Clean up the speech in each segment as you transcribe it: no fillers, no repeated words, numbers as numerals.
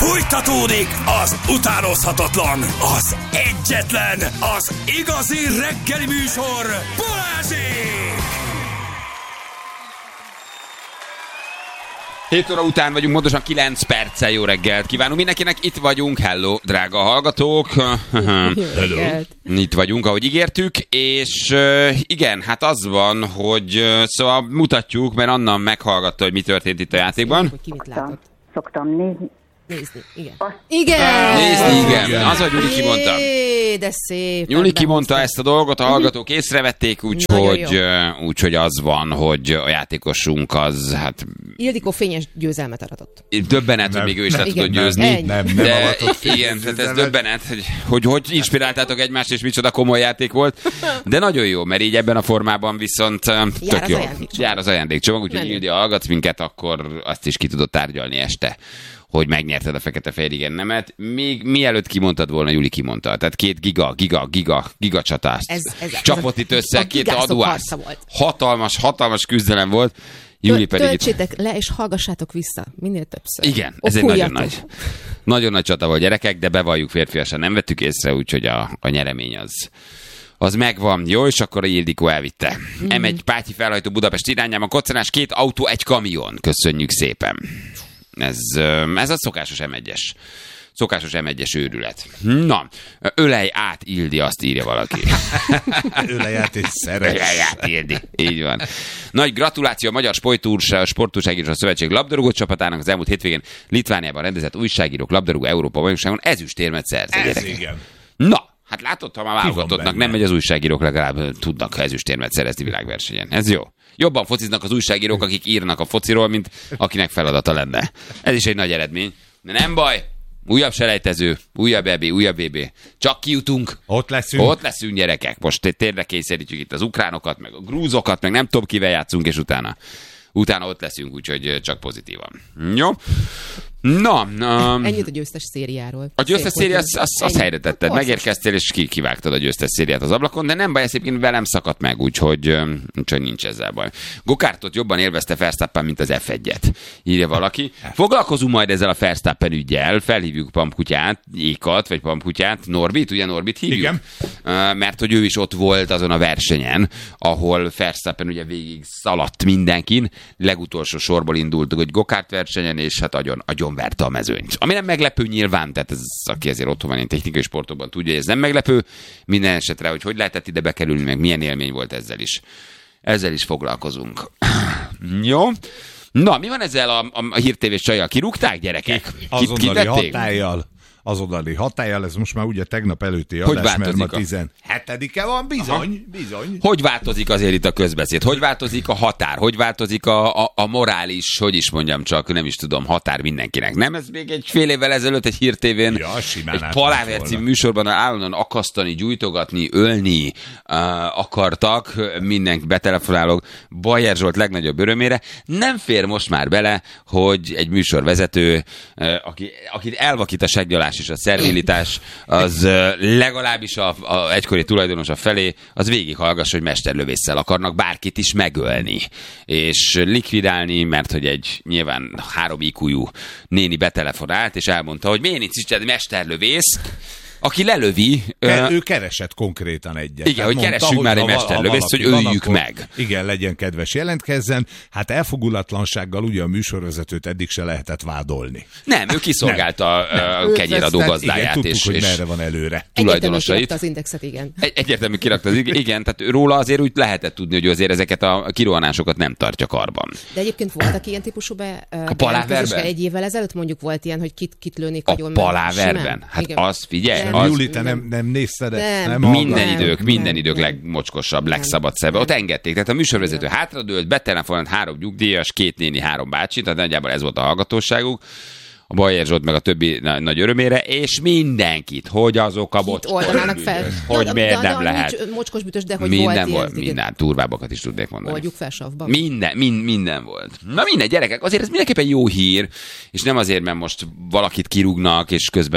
Fújtatódik az utánozhatatlan, az egyetlen, az igazi reggeli műsor, Balázsék! 7 óra után vagyunk, pontosan 9 perccel. Jó reggelt kívánunk mindenkinek, itt vagyunk, hello, drága hallgatók. Hello. Itt vagyunk, ahogy ígértük, és igen, hát az van, hogy szóval mutatjuk, mert Anna meghallgatta, hogy mi történt itt a játékban. Hogy ki mit látott. Szoktam nézni. Igen. Igen! Nézni, igen. Az, hogy Gyuri kimondta. De szép. Gyuri kimondta ezt a dolgot, a hallgatók észrevették, úgyhogy az van, hogy a játékosunk az, hát... Ildikó fényes győzelmet aratott. Döbbenet, hogy még ő is le tudott győzni. Nem Igen, tehát ez döbbenet, hogy inspiráltátok egymást, és micsoda komoly játék volt. De nagyon jó, mert így ebben a formában viszont tök jó. Jár az ajándékcsomag, úgyhogy Ildi, hallgatsz minket, akkor azt is ki tudod tárgyalni este, hogy megnyerted a fekete-fehér igen nemet. Még mielőtt kimondtad volna, Juli kimondta. Tehát 2 giga csatást. Csapott itt össze, 2 aduász. Hatalmas küzdelem volt. Juli pedig töltsétek le, és hallgassátok vissza. Minél többször. Igen, ez egy nagyon nagy csata volt, gyerekek, de bevalljuk, férfiasan nem vettük észre, úgyhogy a nyeremény az megvan. Jó, és akkor a Ildikó elvitte. M1 Pátyi felhajtó Budapest irányában, koccanás, 2 autó, 1 kamion. Köszönjük szépen. Ez a szokásos M1-es. Szokásos M1-es őrület. Na, ölej át, Ildi, azt írja valaki. Ölej át és szeres. Ölej át, Ildi. Így van. Nagy gratuláció a Magyar Sportújságírók Szövetség labdarúgó csapatának az elmúlt hétvégén Litvániában rendezett újságírók labdarúgó Európa bajnokságon ezüstérmet szerzett. Ez igen. Na, hát látod, ha már válogatottnak nem megy, az újságírók legalább tudnak ezüstérmet szerezni világversenyen. Ez jó. Jobban fociznak az újságírók, akik írnak a fociról, mint akinek feladata lenne. Ez is egy nagy eredmény. De nem baj. Újabb selejtező, újabb EB, újabb VB. Csak kijutunk. Ott leszünk, gyerekek. Most térre kényszerítjük itt az ukránokat, meg a grúzokat, meg nem tudom kivel játszunk, és utána ott leszünk, úgyhogy csak pozitívan. Jó? Na. Ennyit a győztes szériáról. A győztes széria, azt helyre tetted. Megérkeztél, és kivágtad a győztes szériát az ablakon, de nem baj, ez egyébként velem szakadt meg, úgyhogy nincs ezzel baj. Gokártot jobban élvezte Verstappen, mint az F1-et, írja valaki. Foglalkozunk majd ezzel a Verstappen üggyel, felhívjuk Pampkutyát, Ékat, vagy Pampkutyát, Norbit, ugye Norbit hívjuk? Igen. Mert hogy ő is ott volt azon a versenyen, ahol Verstappen ugye végig szaladt mindenkin, legutolsó sorból indult, hogy gokárt versenyen, és hát agyon verte a mezőnyt. Ami nem meglepő nyilván, tehát ez, aki azért otthon van ilyen technikai sportokban tudja, hogy ez nem meglepő, minden esetre, hogy lehetett ide bekerülni, meg milyen élmény volt ezzel is. Ezzel is foglalkozunk. Jó? Na, mi van ezzel a hírtévés csajjal? Kirúgták, gyerekek? Azonnali hatállyal, ez most már ugye tegnap előtti adás, mert ma 17-e van, bizony. Hogy változik azért itt a közbeszéd? Hogy változik a határ? Hogy változik a morális, hogy is mondjam csak, nem is tudom, határ mindenkinek? Nem, ez még egy fél évvel ezelőtt egy hírtévén, egy Paláver című műsorban állandóan akasztani, gyújtogatni, ölni akartak, mindenki betelefonálok, Bajer Zsolt legnagyobb örömére. Nem fér most már bele, hogy egy műsorvezető, akit elvakít a seggyalás és a szervilitás, az legalábbis a egykori tulajdonosa felé, az végighallgass, hogy mesterlövésszel akarnak bárkit is megölni, és likvidálni, mert hogy egy nyilván 3 IQ-jú néni betelefonált, és elmondta, hogy miért nincs is egy mesterlövész, aki lelövi... Ő keresett konkrétan egyet. Igen, hogy keressünk már egy mesterlövészt, hogy öljük meg. Igen, legyen kedves, jelentkezzen. Hát elfogulatlansággal ugye a műsorvezetőt eddig se lehetett vádolni. Nem, ő kiszolgálta a kenyéradó gazdáját. Igen, és hogy merre van előre. Tulajdonosait. Egyértelműen kirakta az indexet, igen. Egyértelműen kirakta az igen, tehát róla azért úgy lehetett tudni, hogy azért ezeket a kirohanásokat nem tartja karban. De egyébként voltak ilyen típusú a Paláverben? Egy évvel ezelőtt mondjuk volt ilyen, hogy kit lőnék agyon. A Paláverben? Hát igen. Az figyelj. Júli, te nem nézted ezt? Minden idők legmocskosabb, legszabadszebb. Ott engedték. Tehát a műsorvezető hátradőlt, betelefonált 3 nyugdíjas, 2 néni, 3 bácsi, tehát nagyjából ez volt a hallgatóságuk. A Bajer Zsolt meg a többi nagy örömére, és mindenkit, hogy azok a oldanának fel. Hogy miért nem lehet. Mocskos bütös, de hogy minden volt ilyen. Minden durvábbakat is tudnék mondani. Oldjuk fel savba. Minden volt. Na minden, gyerekek, azért ez mindenképpen jó hír, és nem azért, mert most valakit kirúgnak, és közben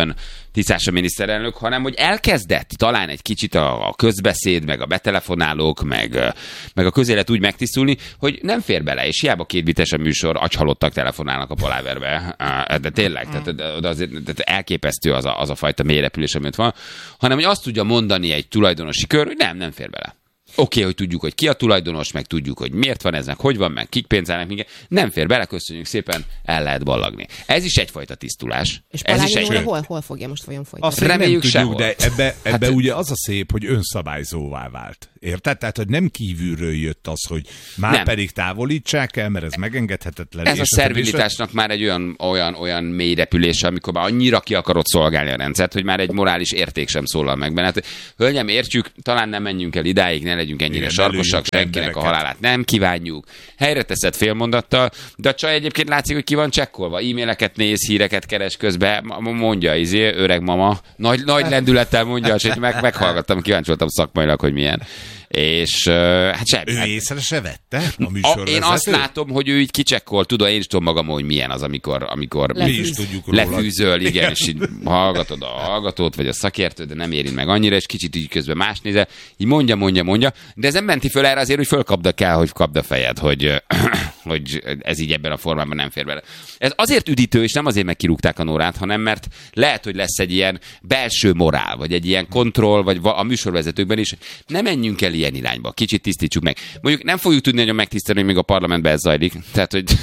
Tisztás a miniszterelnök, hanem hogy elkezdett talán egy kicsit a közbeszéd, meg a betelefonálók, meg a közélet úgy megtisztulni, hogy nem fér bele, és hiába kétbites a műsor, agyhalottak telefonálnak a paláverbe, de tényleg, tehát elképesztő az a fajta mélyrepülés, amit van, hanem hogy azt tudja mondani egy tulajdonosi kör, hogy nem fér bele. Oké, hogy tudjuk, hogy ki a tulajdonos, meg tudjuk, hogy miért van ez, meg hogy van, meg kik pénzelnek minket. Nem fér bele, köszönjük szépen, el lehet ballagni. Ez is egyfajta tisztulás. És ez is hol fogja most vajon folytatni? Azt reméljük sehol. De ebbe ugye az a szép, hogy önszabályzóvá vált. Érted? Tehát, hogy nem kívülről jött az, hogy már nem. Pedig távolítsák el, mert ez megengedhetetlen. Ez a szervilitásnak már egy olyan mély repülése, amikor már annyira ki akarod szolgálni a rendszert, hogy már egy morális érték sem szólal meg benne. Hát, hölgyem, értjük, talán nem menjünk el idáig, ne legyünk ennyire sarkosak, senkinek a halálát nem kívánjuk. Helyre teszed félmondattal, de a csaj egyébként látszik, hogy ki van csekkolva. E-maileket néz, híreket keres közben, mondja, öreg mama. Nagy lendülettel mondja, és meghallgattam, kíváncsi voltam szakmailag, hogy milyen. És hát semmi. Ő észre se vette a műsorvezető? Én azt látom, hogy ő így kicsekkol, én is tudom magam, hogy milyen az, amikor lefűzöl, igen, és így hallgatod a hallgatót, vagy a szakértőt, de nem érint meg annyira, és kicsit így közben más nézel, így mondja, de ez nem menti föl erre azért, hogy fölkapd kell, hogy kapd a fejed, hogy ez így ebben a formában nem fér bele. Ez azért üdítő, és nem azért megkirúgták a Nórát, hanem mert lehet, hogy lesz egy ilyen belső morál, vagy egy ilyen kontroll, vagy a műsorvezetőkben is. Nem menjünk el ilyen irányba, kicsit tisztítsuk meg. Mondjuk nem fogjuk tudni nagyon megtisztelni, hogy még a parlamentben ez zajlik. Tehát, hogy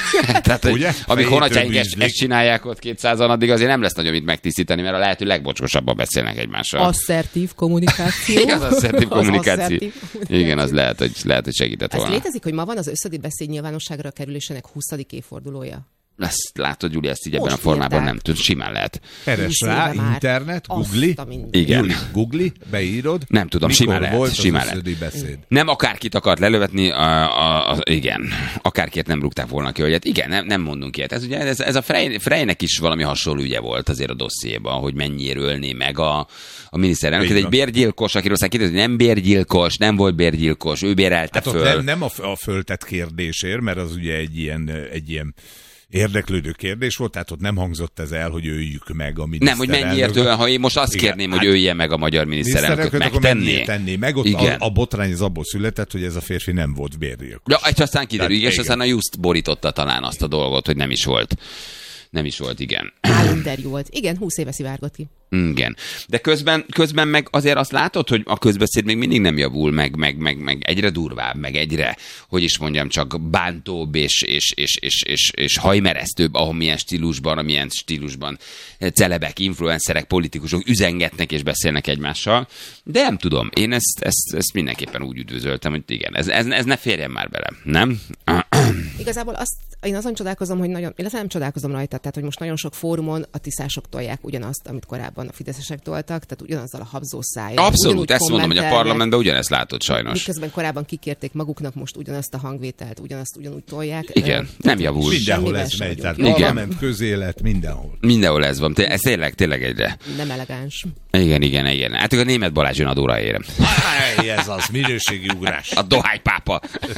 amíg honatjáink ezt csinálják ott 200-an, addig azért nem lesz nagyon mit megtisztítani, mert a lehető legbocskosabban beszélnek egymással. Asszertív kommunikáció. Igen, az asszertív kommunikáció. Igen, az lehet, hogy segített volna. Ez létezik, hogy ma van az összödi beszéd nyilvánosságra kerülésének 20. évfordulója? Ezt látod, Júli, ezt így ebben a formában nem tud, simán lehet. Keres rá, internet, Googli. Igen. Googli, beírod. Nem tudom, simán lehet. Volt simán az beszéd. Nem akárkit akart lelövetni, igen. Akárkit nem rúgták volna ki, hogy hát igen, nem mondunk ilyet. Ez ugye, ez a Freynek is valami hasonló ügye volt azért a dossziéban, hogy mennyire ölné meg a miniszterelnök. Ez egy bérgyilkos, akiről aztán kérdezni, nem bérgyilkos, nem volt bérgyilkos, ő bérelte föl. Nem a föltett kérdésért, mert az ugye egy ilyen érdeklődő kérdés volt, tehát ott nem hangzott ez el, hogy öljük meg a miniszterelnököt. Nem, hogy mennyiért öl, ha én most azt kérném, hogy ölje meg a magyar miniszterelnököt, megtenné. Meg ott a botrány az abból született, hogy ez a férfi nem volt bérgyilkos. Ja, és aztán kiderül, és aztán a Just borította talán azt a dolgot, hogy nem is volt. Nem is volt, igen. Állinterjú volt. Igen, 20 éve szivárgott ki. Igen. De közben meg azért azt látod, hogy a közbeszéd még mindig nem javul, meg egyre durvább, meg egyre, hogy is mondjam, csak bántóbb és hajmeresztőbb, amilyen stílusban celebek, influencerek, politikusok üzengetnek és beszélnek egymással. De nem tudom, én ezt mindenképpen úgy üdvözöltem, hogy igen, ez ne férjen már bele, nem? Igazából én azon csodálkozom, hogy illetve nem csodálkozom rajta, tehát hogy most nagyon sok fórumon a tisztások tolják ugyanazt, amit korábban a fideszesek toltak, tehát ugyanazzal a habzó szájjal. Abszolút, ezt mondom, hogy a parlamentben ugyanezt látod sajnos. Miközben korábban kikérték maguknak, most ugyanazt a hangvételt, ugyanúgy tolják. Igen, nem javul. Mindenhol ez megy, tehát parlament, közélet, mindenhol. Mindenhol ez van, ez tényleg egyre. Nem elegáns. Igen. Hát a német Balázs jön adóra érem. Ez az, minőségi ugrás. A dohánypápa.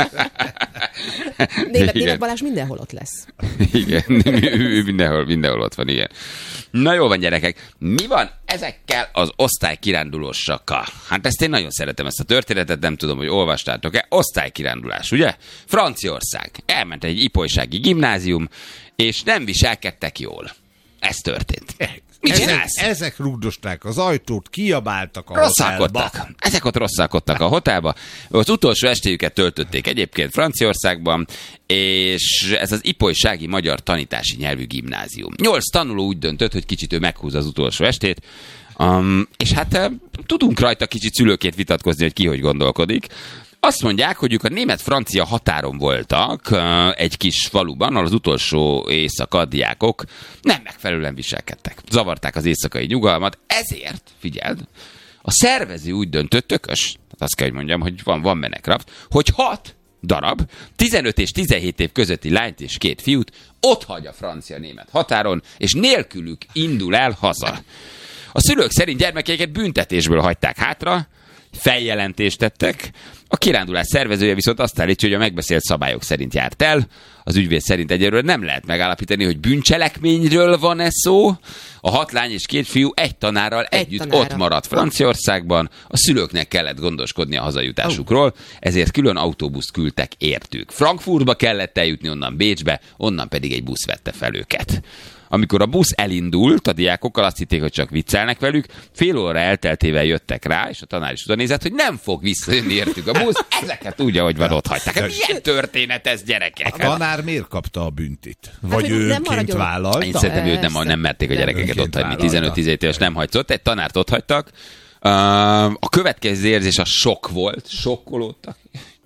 Német Balázs mindenhol ott lesz. Igen, ő mindenhol ott van, igen. Na jó van, gyerekek, mi van ezekkel az osztálykirándulósakkal? Hát ezt én nagyon szeretem, ezt a történetet, nem tudom, hogy olvastátok-e. Osztálykirándulás, ugye? Franciaország. Elment egy ipolysági gimnázium, és nem viselkedtek jól. Ez történt. Ezek rúgdosták az ajtót, kiabáltak a hotelba. Ezek ott rosszalkodtak a hotelba. Az utolsó estéjüket töltötték egyébként Franciaországban, és ez az ipolysági magyar tanítási nyelvű gimnázium. 8 tanuló úgy döntött, hogy kicsit ő meghúzza az utolsó estét, és hát tudunk rajta kicsit szülőként vitatkozni, hogy ki hogy gondolkodik. Azt mondják, hogy ők a német-francia határon voltak egy kis faluban, ahol az utolsó éjszaka diákok nem megfelelően viselkedtek. Zavarták az éjszakai nyugalmat, ezért, figyeld, a szervező úgy döntött, tökös, azt kell, hogy mondjam, hogy van menekraft, hogy 6 darab, 15 és 17 év közötti lányt és 2 fiút ott hagy a francia-német határon, és nélkülük indul el haza. A szülők szerint gyermekeiket büntetésből hagyták hátra, feljelentést tettek. A kirándulás szervezője viszont azt állítja, hogy a megbeszélt szabályok szerint járt el. Az ügyvéd szerint egyelőre nem lehet megállapítani, hogy bűncselekményről van-e szó. A 6 lány és 2 fiú egy tanárral együtt ott maradt Franciaországban. A szülőknek kellett gondoskodni a hazajutásukról, ezért külön autóbuszt küldtek értük. Frankfurtba kellett eljutni, onnan Bécsbe, onnan pedig egy busz vette fel őket. Amikor a busz elindult, a diákokkal azt hitték, hogy csak viccelnek velük, fél óra elteltével jöttek rá, és a tanár is oda nézett, hogy nem fog visszajönni értük a busz, ezeket úgy, ahogy van, ott hagyták. Hát milyen történet ez, gyerekek? A tanár miért kapta a büntit? Vagy ő önként vállalta? Én szerintem őt nem merték a gyerekeket ott hagyni. 15-17 éves nem hagyzott, egy tanárt ott hagytak. A következő érzés a sok volt, sokkolódtak.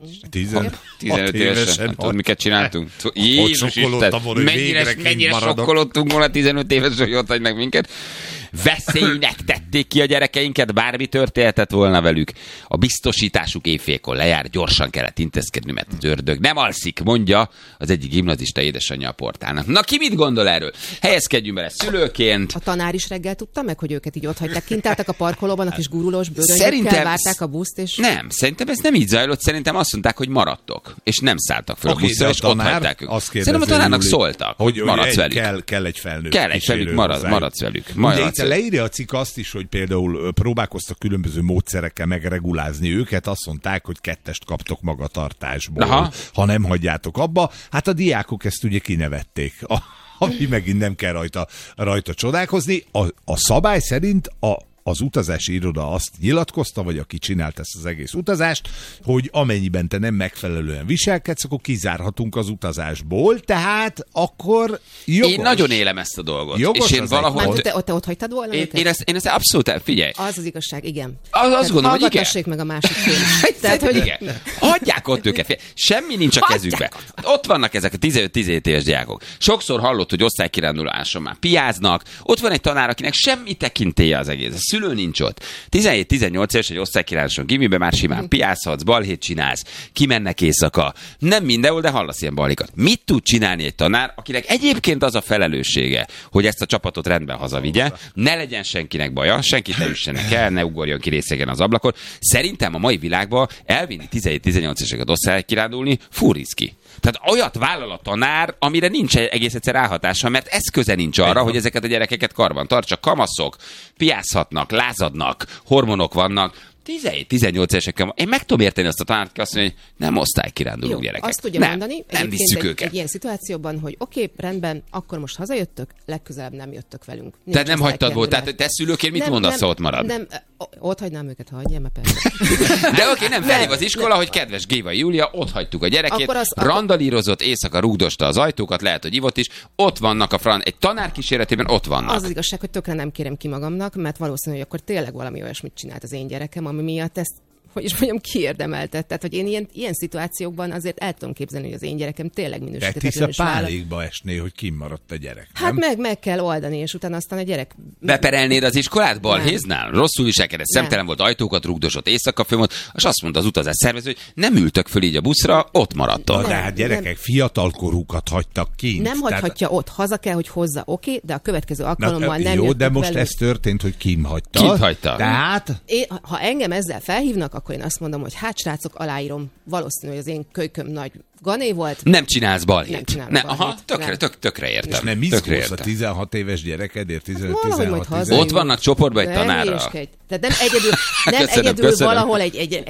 15 évesen. Tudod, miket csináltunk? Jézus Isten, mennyire sokkolottunk volna 15 éves, hogy ott hagynak minket. Veszélynek tették ki a gyerekeinket, bármi történhetett volna velük. A biztosításuk éjfélkor lejár, gyorsan kellett intézkedni, mert az ördög nem alszik, mondja az egyik gimnazista édesanyja a portálnak. Na, ki mit gondol erről? Helyezkedjünk bele szülőként. A tanár is reggel tudta meg, hogy őket így ott hagyták, kint álltak a parkolóban, a kis gurulós bőröngyökkel, várták a buszt, és... Nem, szerintem ez nem így zajlott, szerintem azt mondták, hogy maradtok, és nem szálltak fel a buszra, és ott hagyták őket. Szerintem a tanárnak szóltak, hogy maradsz velük. Kell egy felnőtt. Kell egy velük, maradsz velük. Leírja a cikk azt is, hogy például próbálkoztak különböző módszerekkel megregulázni őket, azt mondták, hogy 2-est kaptok magatartásból, ha nem hagyjátok abba. Hát a diákok ezt ugye kinevették. Ami megint nem kell rajta csodálkozni. A szabály szerint az utazási iroda azt nyilatkozta, vagy aki csinált ezt az egész utazást, hogy amennyiben te nem megfelelően viselkedsz, akkor kizárhatunk az utazásból, tehát akkor jogos. Én nagyon élem ezt a dolgot. Jogos, és én valahol... Te ott hagytad volna? Én ezt abszolút figyelj. Az igazság, igen. Azt gondolom, hogy igen. Hallgatassék meg a másik fél. Tehát, hogy... igen. Hagyják ott őket. Semmi nincs a kezükbe. Ott vannak ezek a 15-17 éves diákok. Sokszor hallott, hogy osztálykiránduláson már piáznak. Ott van egy tanár, akinek semmi tekintélye az egész. A szülő nincs ott. 17-18 éves egy osztálykiránduláson gimibe már simán piázhatsz, balhét csinálsz, kimennek éjszaka. Nem mindenhol, de hallasz ilyen balhékat. Mit tud csinálni egy tanár, akinek egyébként az a felelőssége, hogy ezt a csapatot rendben hazavigye, ne legyen senkinek baja, senkit ne üssenek el, ne ugorjon ki részegen az ablakon. Szerintem a mai világban elvinni 17-18 éveseket osztálykirándulni furiszki. Tehát olyat vállal a tanár, amire nincs egész egyszer ráhatása, mert eszköze nincs arra, hogy ezeket a gyerekeket karban tartsa. Kamaszok, piázhatnak, lázadnak, hormonok vannak. 17-18 évesekkel. Én meg tudom érteni azt a tanárt, aki azt mondja, hogy nem osztálykiránduló gyerekek. Azt tudja mondani, nem visszük őket. Egy ilyen szituációban, hogy oké, rendben, akkor most hazajöttök, legközelebb nem jöttök velünk. Tehát nem hagytad volt. Tehát te szülőként mit mondasz, ha ott marad? Nem, ott hagynám őket, hagyjam, mert persze. De oké, nem felhív az iskola, hogy kedves Géva Júlia, ott hagytuk a gyerekét, randalírozott, éjszaka rúgdosta az ajtókat, lehet, hogy ivott is, ott vannak egy tanár kíséretében, ott vannak. Az igazság, hogy tökre nem kérem ki magamnak, mert valószínű, hogy akkor tényleg valami olyasmit csinált az én gyerekem, ami miatt ezt, hogy is mondjam, kiérdemeltet. Tehát, hogy én ilyen szituációkban azért el tudom képzelni, hogy az én gyerekem tényleg minősítetlenül is vállal. pálékba esné, hogy kimaradt a gyerek. Hát meg kell oldani, és utána aztán a gyerek... Beperelnéd az iskolát balhéznál? Rosszul viselkedett, szemtelen volt, ajtókat rúgdosott, éjszaka fönn volt, és azt mondta az utazás szervező, hogy nem ültök föl így a buszra, ott maradtok. De hát gyerekek fiatalkorúkat hagytak kint. Nem hagyhatja ott, haza kell, hogy hozza, oké, de a következő alkalommal nem jó, de most velük. ez történt, hogy kint hagyta. Kint hagyta. Tehát... Ha engem ezzel felhívnak, akkor én azt mondom, hogy hát srácok, aláírom, valószínű, hogy az én kölyköm nagy gané volt. Nem csinálsz balhét. Nem csinálok balhét. Aha, tökre értem. És nem izgulsz a 16 éves gyerekedért, 15-16. Ott vannak csoportban egy tanárral. Tehát nem egyedül valahol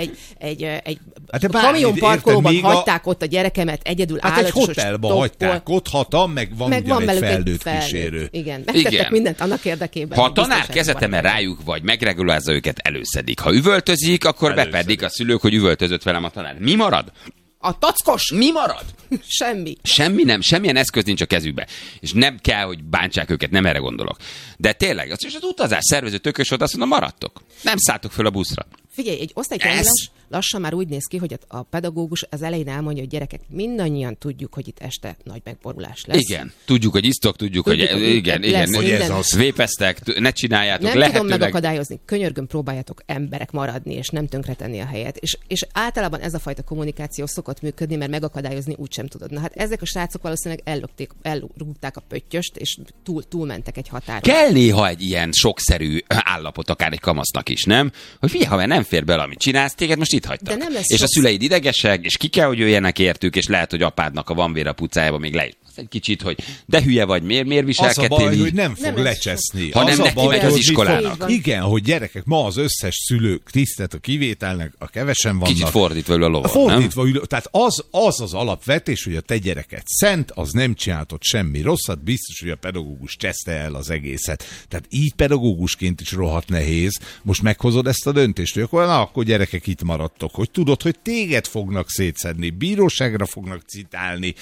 egy kamionparkolóban hagyták ott a gyerekemet, egyedül hát egy hotelban hagyták ott, meg van egy felnőtt kísérő. Igen, megtettek mindent annak érdekében. Ha a tanár kezetemel rájuk, vagy megregulázza őket, előszedik. Ha üvöltözik, akkor bepedik a szülők, hogy üvöltözött velem a tanár. Mi marad? A tackos! Mi marad? Semmi. Semmilyen eszköz nincs a kezükbe. És nem kell, hogy bántsák őket, nem erre gondolok. De tényleg, az utazás szervező tökös volt, azt mondom, maradtok. Nem szálltok föl a buszra. Figyelj, egy osztálykirándulás lassan már úgy néz ki, hogy a pedagógus az elején elmondja, hogy gyerekek, mindannyian tudjuk, hogy itt este nagy megborulás lesz. Igen, tudjuk, hogy isztok, tudjuk hogy igen, hogy ez az. Vépeztek, ne csináljátok, nem lehetőleg. tudom megakadályozni, könyörgöm, próbáljatok emberek maradni, és nem tönkretenni a helyet. És általában ez a fajta kommunikáció szokott működni, mert megakadályozni úgysem tudod. Na hát ezek a srácok valószínűleg ellrúgták a pöttyöst, és túlmentek egy határon. Kell néha egy ilyen sokszerű állapot akár egy kamasznak is, nem? Hogy figyelj, ha nem fér bele, amit csinálsz, téged most itt hagytak. És a szüleid idegesek, és ki kell, hogy jöjjenek értük, és lehet, hogy apádnak a van vér a pucájában még egy kicsit, hogy de hülye vagy, miért viselkedtél így? Az a baj, hogy nem fog lecseszni. Hanem neki megy az iskolának. Igen, hogy gyerekek, ma az összes szülők tisztelt a kivételnek, a kevesen vannak. Kicsit fordítva ül a lovon, fordítva ül, tehát az alapvetés, hogy a te gyereket szent, az nem csináltott semmi rosszat, biztos, hogy a pedagógus cseszte el az egészet. Tehát így pedagógusként is rohadt nehéz. Most meghozod ezt a döntést, hogy akkor gyerekek itt maradtok, hogy tudod, hogy téged fognak szétszedni, bíróságra fognak citálni,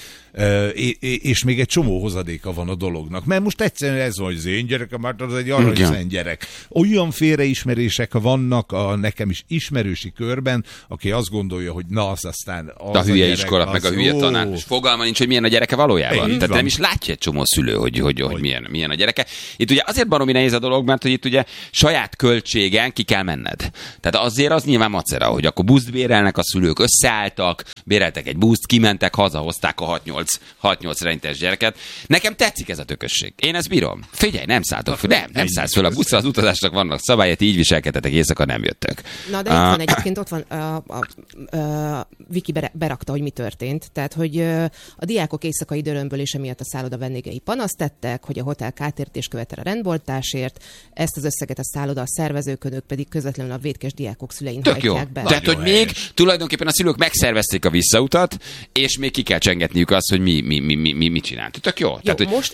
és még egy csomó hozadéka van a dolognak. Mert most egyszerűen ez van, hogy az én gyerekem, mert az egy aranyszent gyerek. Olyan félreismerések vannak nekem is ismerősi körben, aki azt gondolja, hogy na, az aztán az a hülye gyerek, iskola, meg a hülye tanár. És fogalma nincs, hogy milyen a gyereke valójában. Tehát nem is látja egy csomó szülő, hogy milyen a gyereke. Itt ugye azért baromi nehéz a dolog, mert hogy itt ugye saját költségen ki kell menned. Tehát azért az nyilván macera, hogy akkor buszt bérelnek a szülők, összeálltak, béreltek egy buszt, kimentek, hazahozták a 6-8 reintes gyereket. Nekem tetszik ez a tökösség. Én ezt bírom. Figyelj, nem szálltok nem szállsz föl a buszra, az utazásnak vannak szabályai, így viselkedtetek, éjszaka nem jöttök. Na de itt van egyébként, ott van Viki berakta, hogy mi történt. Tehát, hogy a diákok éjszakai dörömbölése miatt a szálloda vendégei panaszt tettek, hogy a hotel kártérítést követel a rendboltásért, ezt az összeget a szálloda a szervezők, pedig közvetlenül a vétkes diákok szülein hajtják be. Tehát, hogy még tulajdonképpen a szülők megszervezték a visszautat, és még ki kell csengetniük azt, hogy mi csinált. Tök jó. Jó, tehát, hogy... most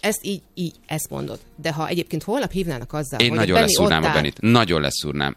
ezt mondod. De ha egyébként holnap hívnának azzal, én hogy nagyon leszúrnám a Benit. Nagyon leszúrnám.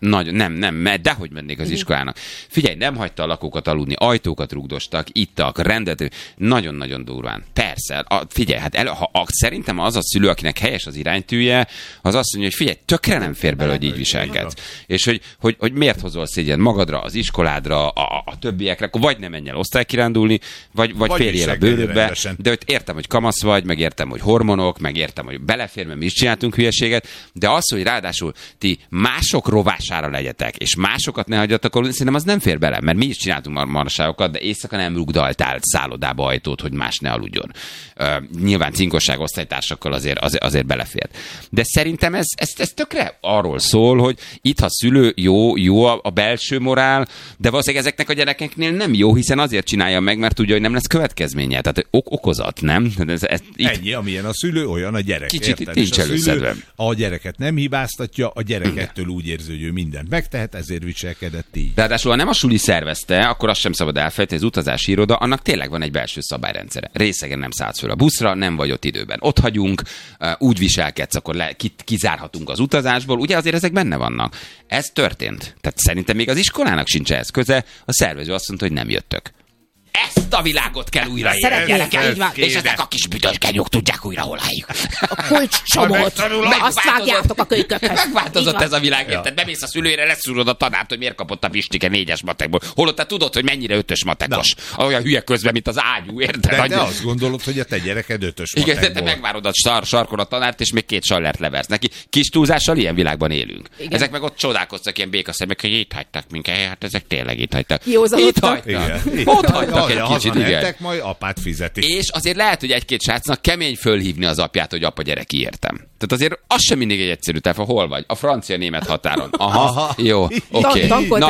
Dehogy mennék az iskolának. Figyelj, nem hagyta a lakókat aludni, ajtókat rugdostak, ittak, rendető. Nagyon-nagyon durván. Persze. Figyelj, szerintem az a szülő, akinek helyes az iránytűje, az azt mondja, hogy figyelj, tökre nem fér bele, hogy így viselkedsz. És hogy miért hozol szégyen magadra, az iskoládra, a többiekre, akkor vagy nem menj el osztálykirándulni, vagy férjél a bőrödbe. De hogy értem, hogy kamasz vagy, meg értem, hogy hormonok, meg értem, hogy belefér, mert mi is csináltunk hülyeséget, de az, hogy ráadásul ti mások rovására legyetek, és másokat ne hagyjatok aludni, szerintem az nem fér bele, mert mi is csináltunk marhaságokat, de éjszaka nem rugdaltál szállodába ajtót, hogy más ne aludjon. Nyilván cinkosság osztálytársakkal azért belefért. De szerintem ez tökre arról szól, hogy itt ha szülő jó a belső morál, de valószínűleg ezeknek a gyerekeknél nem jó, hiszen azért csinálja meg, mert tudja, hogy nem lesz következménye. Tehát okozat, nem? Ennyi, amilyen a szülő, olyan a gyerek. Kicsit itt nincs előszedve. A gyereket nem hibáztatja, a gyerek ettől úgy érzi, hogy ő mindent megtehet, ezért viselkedett így. Ráadásul, ha nem a suli szervezte, akkor azt sem szabad elfelejteni, az utazási iroda, annak tényleg van egy belső szabályrendszere. Részegen nem szállsz föl a buszra, nem vagy ott időben. Ott hagyunk, úgy viselkedsz, akkor kizárhatunk az utazásból. Ugye azért ezek benne vannak. Ez történt. Tehát szerintem még az iskolának sincs ehhez köze. A szervező azt mondta, hogy nem jöttök. Ezt a világot kell újraélni, és ezek a kis büdös genyók tudják újra hol álljuk. A kulcscsomót, azt vágjátok a kölykökhez. Megváltozott ez a világ, érted? Bemész a szülőre, leszúrod a tanárt, hogy miért kapott a Pistike 4-es matekból. Holott te tudod, hogy mennyire 5-ös matekos. Olyan hülye közben, mint az ágyú, érted? De azt gondolod, hogy a te gyereked 5-ös matekból. Igen, te megvárod a sarkon a tanárt, és még 2 sallert leversz neki. Kis túlzással ilyen világban élünk. Igen. Ezek meg ott csodálkoztak ilyen békaszemek, hogy itt hagytak minket, hát ezek tényleg itt hagytak. Itt hagytak. Ott hagytak egy kicsit, igen. Majd apát fizeti. És azért lehet, hogy egy-két srácnak kemény fölhívni az apját, hogy apa, gyerek, értem. Tehát azért az sem mindig egy egyszerű telefon. Hol vagy? A francia-német határon. Aha. Jó, oké.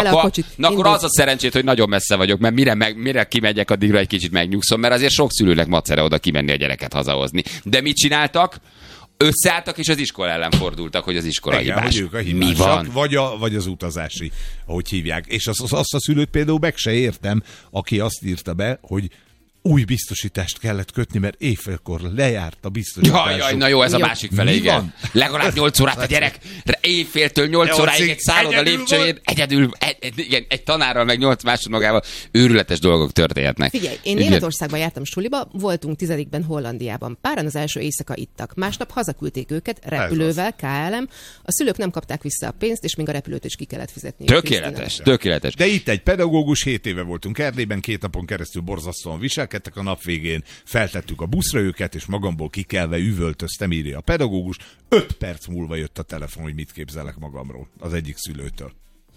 Na akkor az a szerencsét, hogy nagyon messze vagyok, mert mire kimegyek, addigra egy kicsit megnyugszom, mert azért sok szülőnek macera oda kimenni a gyereket hazahozni. De mit csináltak? Összeálltak, és az iskola ellen fordultak, hogy az iskola hibás. Hogy ők a hibásak, mi van? Vagy az utazási, ahogy hívják. És azt a szülőt például meg se értem, aki azt írta be, hogy új biztosítást kellett kötni, mert éjfélkor lejárt a biztosításuk. Jaj, na jó, ez a másik fele, igen. Van? Legalább 8 órát a gyerek, éjféltől 8 óráig egy szálloda lépcsőjén, egyedül, egy tanárral, meg 8 másodmagával őrületes dolgok történhetnek. Figyelj, én Németországban jártam suliba, voltunk 10-ben Hollandiában. Páran az első éjszaka ittak. Másnap hazaküldték őket repülővel, KLM. A szülők nem kapták vissza a pénzt, és még a repülőt is ki kellett fizetni. Tökéletes. De itt egy pedagógus, 7 éve voltunk Erdélyben, 2 napon keresztül borzasztóan viselkedtek a nap végén, feltettük a buszra őket, és magamból kikelve üvöltöztem, írja a pedagógus. 5 perc múlva jött a telefon, hogy mit képzelek magamról az egyik szülőtől.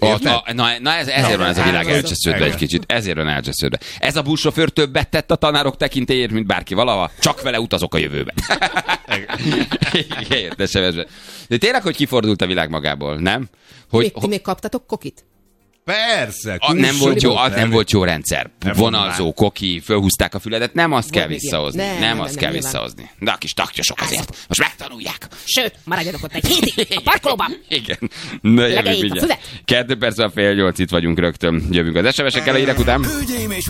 Ezért van ez a világ elcsesződve egy kicsit. Ezért van elcsesződve. Ez a buszsofőr többet tett a tanárok tekintélyért, mint bárki valaha. Csak vele utazok a jövőbe. Igen, de tényleg, hogy kifordult a világ magából, nem? Ti még kaptatok kokit? Persze. Nem volt jó rendszer. Vonalzó, koki, fölhúzták a füledet, nem azt kell visszahozni. Nem azt kell visszahozni. De a kis taktyosok azért. Most megtanulják. Sőt, maradjanak ott egy hétig a parkolóban. Igen. Na, jövünk mindjárt. 2 perc a 7:30 itt vagyunk rögtön. Jövünk az SMS-ekkel a hírek után.